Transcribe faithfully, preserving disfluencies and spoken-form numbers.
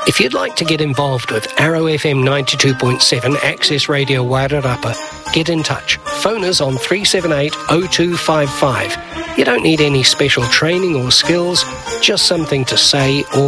If you'd like to get involved with Arrow F M ninety-two point seven Access Radio Wairarapa, get in touch. Phone us on three seven eight, oh two five five. You don't need any special training or skills, just something to say or